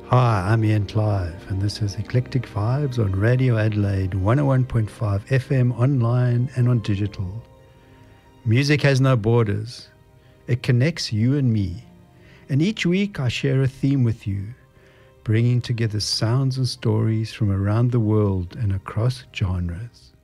Hi, I'm Ian Clive, and this is Eclectic Vibes on Radio Adelaide 101.5 FM online and on digital. Music has no borders. It connects you and me. And each week I share a theme with you, bringing together sounds and stories from around the world and across genres.